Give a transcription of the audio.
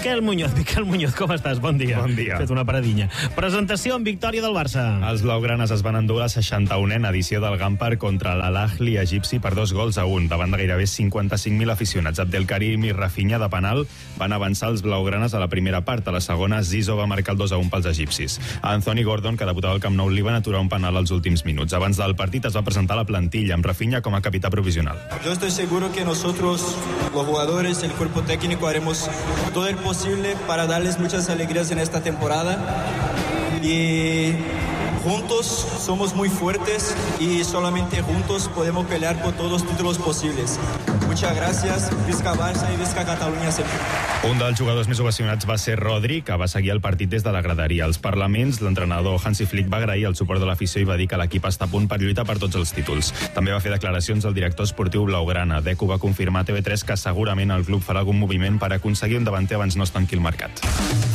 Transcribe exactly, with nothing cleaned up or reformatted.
Miquel Muñoz. Miquel Muñoz, com estàs? Bon dia. Bon dia. Fet una paradinha. Presentació amb victòria del Barça. Els blaugranes es van endur la seixanta-unena edició del Gampar contra l'Al-Ahli egipci per dos gols a un, davant de gairebé cinquanta-cinc mil aficionats. Abdelkarim i Rafinha de penal van avançar els blaugranes a la primera part. A la segona, Zizou va marcar el dos a un pels egipcis. A Anthony Gordon, que debutava al Camp Nou, li van aturar un penal als últims minuts. Abans del partit es va presentar la plantilla, amb Rafinha com a capità provisional. Yo estoy seguro que nosotros, los jugadores, el cuerpo técnico, haremos todo el posible para darles muchas alegrías en esta temporada. Y juntos somos muy fuertes y solamente juntos podemos pelear por todos los títulos posibles. Muchas gracias, visca Barça i visca Catalunya sempre. Un dels jugadors més ovacionats va ser Rodri, que va seguir el partit des de la graderia. Als parlaments, l'entrenador Hansi Flick va agrair el suport de l'afició i va dir que l'equip està a punt per lluitar per tots els títols. També va fer declaracions al director esportiu blaugrana. Deco va confirmar a T V tres que segurament el club farà algun moviment per aconseguir un davanter abans no es tanqui el mercat.